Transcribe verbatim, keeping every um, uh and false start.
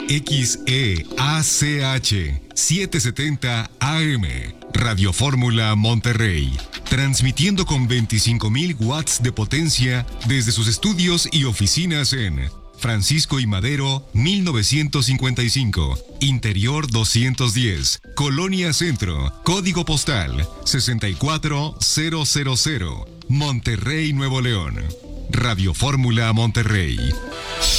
X E A C H setecientos setenta A M, Radio Fórmula Monterrey, transmitiendo con veinticinco mil watts de potencia desde sus estudios y oficinas en Francisco y Madero, mil novecientos cincuenta y cinco, Interior doscientos diez, Colonia Centro, Código Postal sesenta y cuatro mil, Monterrey, Nuevo León. Radio Fórmula Monterrey.